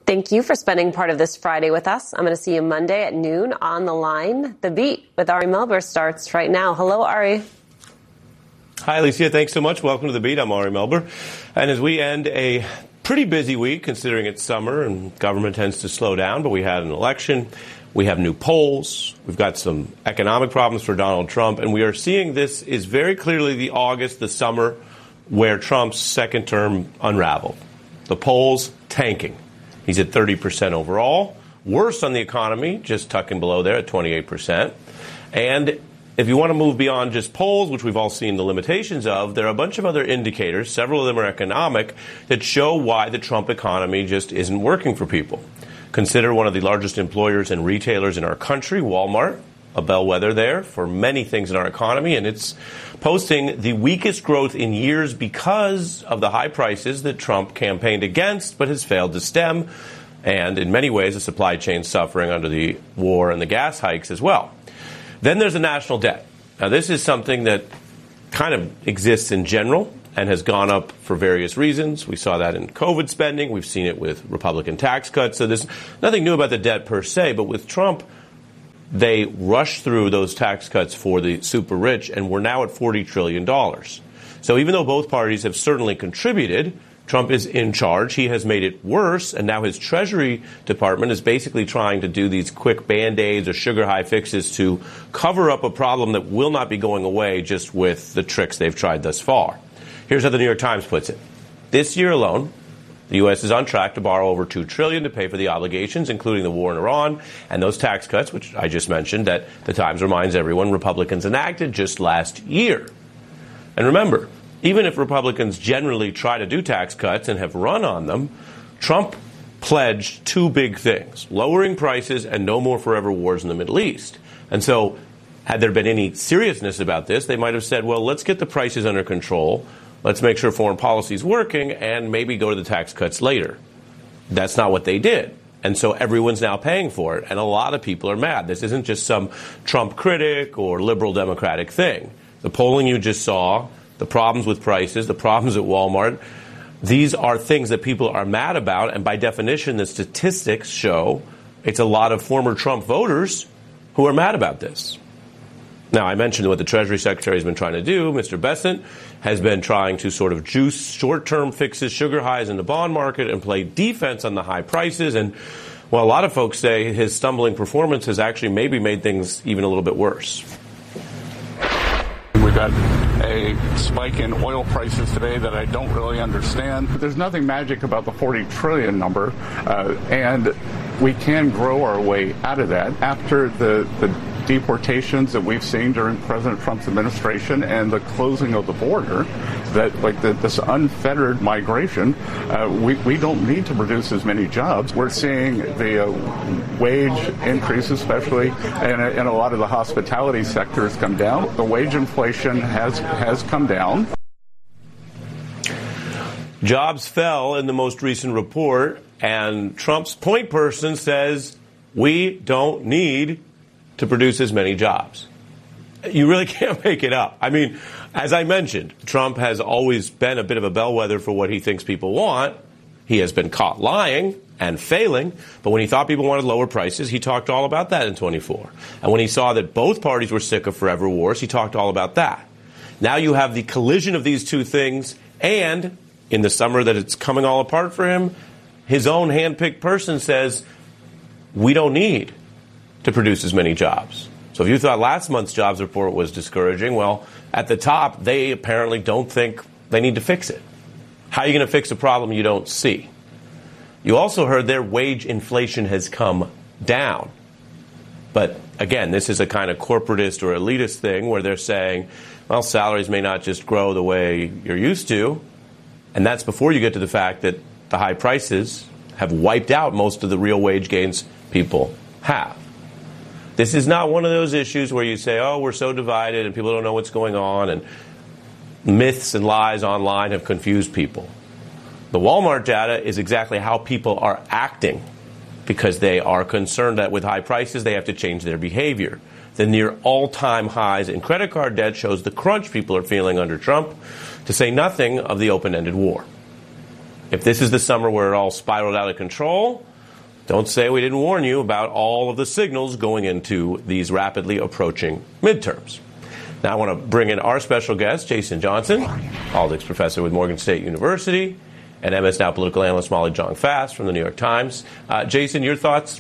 Thank you for spending part of this Friday with us. I'm going to see you Monday at noon on The Line. The Beat with Ari Melber starts right now. Hello, Ari. Hi, Alicia. Thanks so much. Welcome to The Beat. I'm Ari Melber. And as we end a pretty busy week, considering it's summer and government tends to slow down, but we had an election. We have new polls. We've got some economic problems for Donald Trump. And we are seeing this is very clearly the summer, where Trump's second term unraveled. The polls tanking. He's at 30% overall. Worse on the economy, just tucking below there at 28%. And if you want to move beyond just polls, which we've all seen the limitations of, there are a bunch of other indicators, several of them are economic, that show why the Trump economy just isn't working for people. Consider one of the largest employers and retailers in our country, Walmart, a bellwether there for many things in our economy, and it's posting the weakest growth in years because of the high prices that Trump campaigned against but has failed to stem, and in many ways the supply chain suffering under the war and the gas hikes as well. Then there's the national debt. Now this is something that kind of exists in general and has gone up for various reasons. We saw that in COVID spending. We've seen it with Republican tax cuts. So there's nothing new about the debt per se, but with Trump, they rushed through those tax cuts for the super rich, and we're now at $40 trillion. So even though both parties have certainly contributed, Trump is in charge. He has made it worse, and now his Treasury Department is basically trying to do these quick Band-Aids or sugar-high fixes to cover up a problem that will not be going away just with the tricks they've tried thus far. Here's how the New York Times puts it. This year alone, the U.S. is on track to borrow over $2 trillion to pay for the obligations, including the war in Iran and those tax cuts, which I just mentioned, that the Times reminds everyone Republicans enacted just last year. And remember, even if Republicans generally try to do tax cuts and have run on them, Trump pledged two big things: lowering prices and no more forever wars in the Middle East. And so had there been any seriousness about this, they might have said, well, let's get the prices under control. Let's make sure foreign policy is working and maybe go to the tax cuts later. That's not what they did. And so everyone's now paying for it. And a lot of people are mad. This isn't just some Trump critic or liberal Democratic thing. The polling you just saw, the problems with prices, the problems at Walmart, these are things that people are mad about. And by definition, the statistics show it's a lot of former Trump voters who are mad about this. Now, I mentioned what the Treasury Secretary has been trying to do. Mr. Bessent has been trying to sort of juice short-term fixes, sugar highs in the bond market and play defense on the high prices. And, well, a lot of folks say his stumbling performance has actually maybe made things even a little bit worse. We've got a spike in oil prices today that I don't really understand. There's nothing magic about the 40 trillion number, and we can grow our way out of that after the deportations that we've seen during President Trump's administration and the closing of the border, that this unfettered migration, we don't need to produce as many jobs. We're seeing the wage increase, especially in a lot of the hospitality sectors, come down. The wage inflation has come down. Jobs fell in the most recent report, and Trump's point person says we don't need to produce as many jobs. You really can't make it up. I mean, as I mentioned, Trump has always been a bit of a bellwether for what he thinks people want. He has been caught lying and failing, but when he thought people wanted lower prices, he talked all about that in 24. And when he saw that both parties were sick of forever wars, he talked all about that. Now you have the collision of these two things, and in the summer that it's coming all apart for him, his own handpicked person says, we don't need to produce as many jobs. So if you thought last month's jobs report was discouraging, well, at the top, they apparently don't think they need to fix it. How are you going to fix a problem you don't see? You also heard their wage inflation has come down. But again, this is a kind of corporatist or elitist thing where they're saying, well, salaries may not just grow the way you're used to. And that's before you get to the fact that the high prices have wiped out most of the real wage gains people have. This is not one of those issues where you say, oh, we're so divided and people don't know what's going on, and myths and lies online have confused people. The Walmart data is exactly how people are acting because they are concerned that with high prices they have to change their behavior. The near all-time highs in credit card debt shows the crunch people are feeling under Trump, to say nothing of the open-ended war. If this is the summer where it all spiraled out of control, Don't say we didn't warn you about all of the signals going into these rapidly approaching midterms. Now I want to bring in our special guest, Jason Johnson, politics professor with Morgan State University, and MS Now political analyst Molly Jong-Fast from the New York Times. Jason, your thoughts?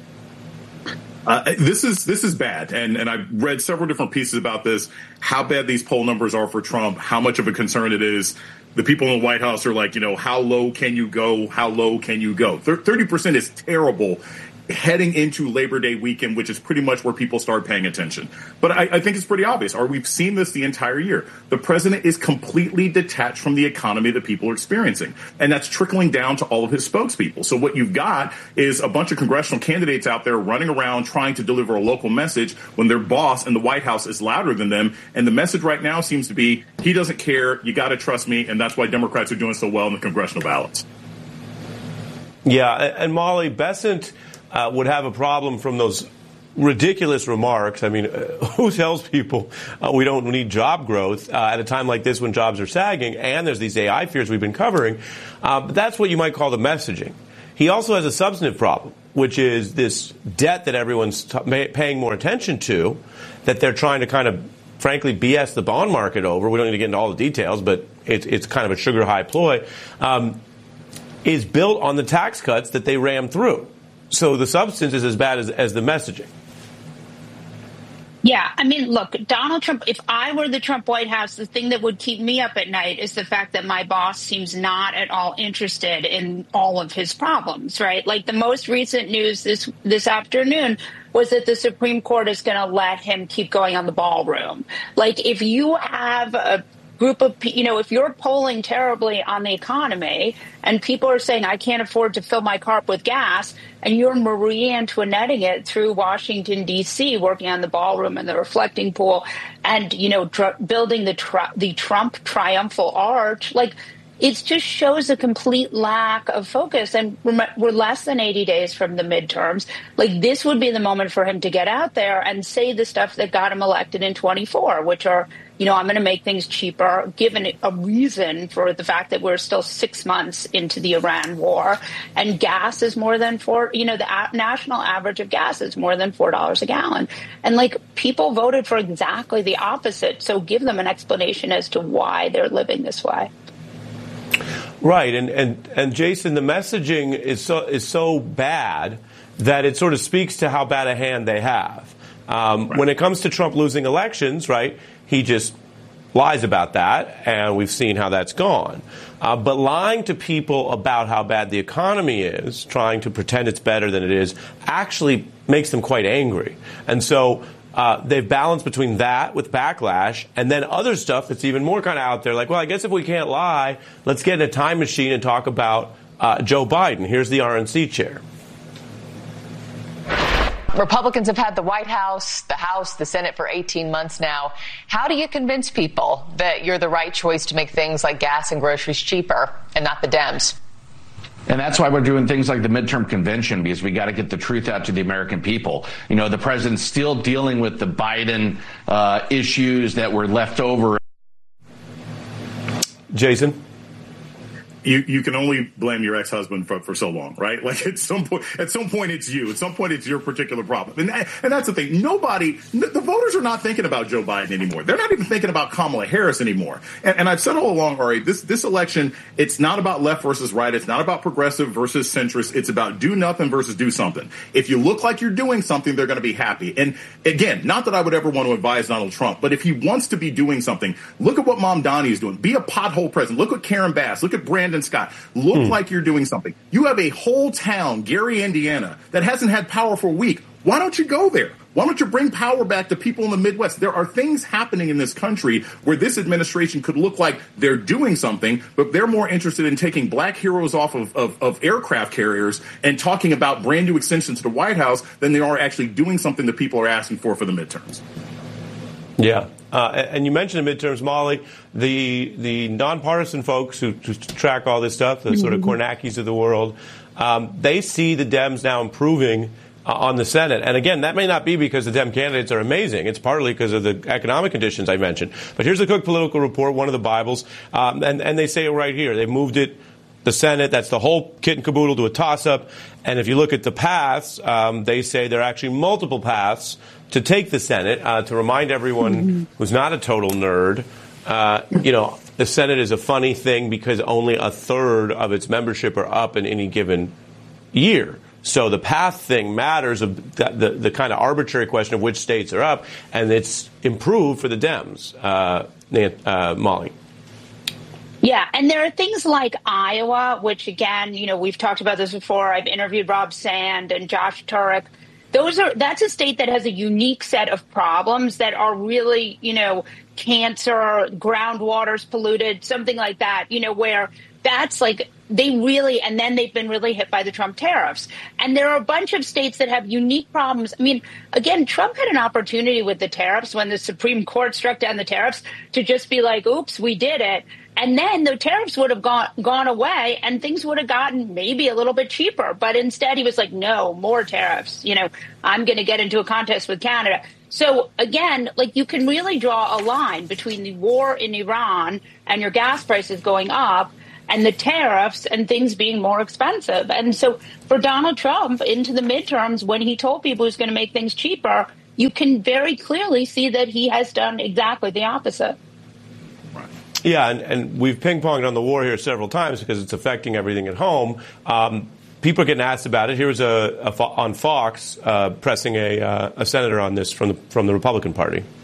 This is bad, and I've read several different pieces about this, how bad these poll numbers are for Trump, how much of a concern it is. The people in the White House are like, how low can you go? How low can you go? 30% is terrible heading into Labor Day weekend, which is pretty much where people start paying attention. But I think it's pretty obvious, or we've seen this the entire year. The president is completely detached from the economy that people are experiencing, and that's trickling down to all of his spokespeople. So what you've got is a bunch of congressional candidates out there running around trying to deliver a local message when their boss in the White House is louder than them. And the message right now seems to be, he doesn't care, you got to trust me, and that's why Democrats are doing so well in the congressional ballots. Yeah, and Molly, Bessent would have a problem from those ridiculous remarks. I mean, who tells people we don't need job growth at a time like this when jobs are sagging and there's these AI fears we've been covering? But that's what you might call the messaging. He also has a substantive problem, which is this debt that everyone's paying more attention to, that they're trying to kind of, frankly, BS the bond market over. We don't need to get into all the details, but it's kind of a sugar high ploy, is built on the tax cuts that they rammed through. So the substance is as bad as the messaging. Yeah, I mean, look, Donald Trump, if I were the Trump White House, the thing that would keep me up at night is the fact that my boss seems not at all interested in all of his problems, right? Like the most recent news this afternoon was that the Supreme Court is going to let him keep going on the ballroom. Like if you have a group of, if you're polling terribly on the economy and people are saying, I can't afford to fill my car up with gas, and you're Marie Antoinetting it through Washington, D.C., working on the ballroom and the reflecting pool and, building the Trump triumphal arch, like it just shows a complete lack of focus. And we're less than 80 days from the midterms. Like this would be the moment for him to get out there and say the stuff that got him elected in 24, which are, I'm going to make things cheaper, given a reason for the fact that we're still 6 months into the Iran war. And gas is more than the national average of gas is more than $4 a gallon. And like people voted for exactly the opposite. So give them an explanation as to why they're living this way. Right. And Jason, the messaging is so bad that it sort of speaks to how bad a hand they have. Right. When it comes to Trump losing elections, right, he just lies about that, and we've seen how that's gone. But lying to people about how bad the economy is, trying to pretend it's better than it is, actually makes them quite angry. And so they've balanced between that with backlash and then other stuff that's even more kind of out there. Like, well, I guess if we can't lie, let's get in a time machine and talk about Joe Biden. Here's the RNC chair. Republicans have had the White House, the Senate for 18 months now. How do you convince people that you're the right choice to make things like gas and groceries cheaper and not the Dems? And that's why we're doing things like the midterm convention, because we got to get the truth out to the American people. The president's still dealing with the Biden issues that were left over. Jason? You can only blame your ex-husband for so long, right? Like at some point it's you. At some point it's your particular problem. And that's the thing. The voters are not thinking about Joe Biden anymore. They're not even thinking about Kamala Harris anymore. And I've said all along, Ari, this election, it's not about left versus right. It's not about progressive versus centrist. It's about do nothing versus do something. If you look like you're doing something, they're going to be happy. And again, not that I would ever want to advise Donald Trump, but if he wants to be doing something, look at what Mom Donnie is doing. Be a pothole president. Look at Karen Bass. Look at Brandon Scott. Look like you're doing something. You have a whole town, Gary, Indiana, that hasn't had power for a week. Why don't you go there? Why don't you bring power back to people in the Midwest? There are things happening in this country where this administration could look like they're doing something, but they're more interested in taking black heroes off of aircraft carriers and talking about brand new extensions to the White House than they are actually doing something that people are asking for the midterms. Yeah. And you mentioned the midterms, Molly. The nonpartisan folks who track all this stuff, the sort of Kornackis of the world, they see the Dems now improving on the Senate. And again, that may not be because the Dem candidates are amazing. It's partly because of the economic conditions I mentioned. But here's the Cook Political Report, one of the Bibles, and they say it right here. They've moved it. the Senate. That's the whole kit and caboodle to a toss-up. And if you look at the paths, they say there are actually multiple paths to take the Senate. To remind everyone who's not a total nerd, the Senate is a funny thing because only a third of its membership are up in any given year. So the path thing matters, of the kind of arbitrary question of which states are up, and it's improved for the Dems, Molly. Yeah, and there are things like Iowa, which, again, we've talked about this before. I've interviewed Rob Sand and Josh Turek. That's a state that has a unique set of problems that are really, cancer, groundwater's polluted, something like that, where that's like and then they've been really hit by the Trump tariffs. And there are a bunch of states that have unique problems. I mean, again, Trump had an opportunity with the tariffs when the Supreme Court struck down the tariffs to just be like, oops, we did it. And then the tariffs would have gone away and things would have gotten maybe a little bit cheaper. But instead, he was like, no, more tariffs. I'm going to get into a contest with Canada. So, again, you can really draw a line between the war in Iran and your gas prices going up and the tariffs and things being more expensive. And so for Donald Trump into the midterms, when he told people he was going to make things cheaper, you can very clearly see that he has done exactly the opposite. Yeah, and we've ping-ponged on the war here several times because it's affecting everything at home. People are getting asked about it. Here was on Fox pressing a senator on this from the Republican Party.